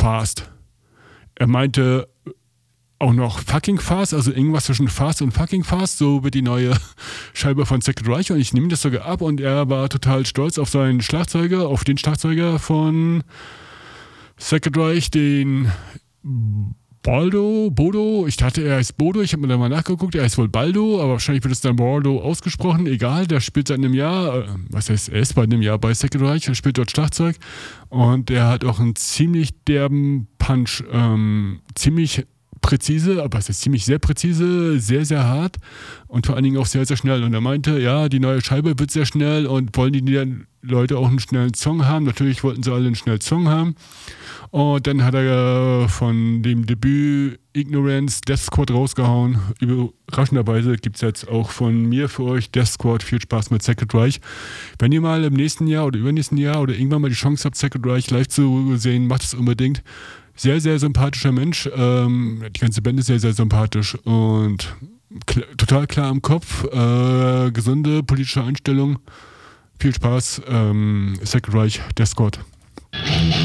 fast. Er meinte auch noch fucking fast, also irgendwas zwischen fast und fucking fast, so wird die neue Scheibe von Sacred Reich und ich nehme das sogar ab und er war total stolz auf seinen Schlagzeuger, auf den Schlagzeuger von Sacred Reich, den Bodo, ich dachte, er heißt Bodo, ich habe mir da mal nachgeguckt, er heißt wohl Baldo, aber wahrscheinlich wird es dann Bodo ausgesprochen, egal, der spielt seit einem Jahr, er ist bald einem Jahr bei Sacred Reich, er spielt dort Schlagzeug und er hat auch einen ziemlich derben Punch, ziemlich präzise, aber es ist ziemlich sehr präzise, sehr, sehr hart und vor allen Dingen auch sehr, sehr schnell. Und er meinte, ja, die neue Scheibe wird sehr schnell und wollen die Leute auch einen schnellen Song haben. Natürlich wollten sie alle einen schnellen Song haben. Und dann hat er von dem Debüt Ignorance Death Squad rausgehauen. Überraschenderweise gibt es jetzt auch von mir für euch Death Squad. Viel Spaß mit Sacred Reich. Wenn ihr mal im nächsten Jahr oder übernächsten Jahr oder irgendwann mal die Chance habt, Sacred Reich live zu sehen, macht es unbedingt. Sehr, sehr sympathischer Mensch. Die ganze Band ist sehr, sehr sympathisch und total klar im Kopf. Gesunde politische Einstellung. Viel Spaß. Sacred Reich, Death Squad.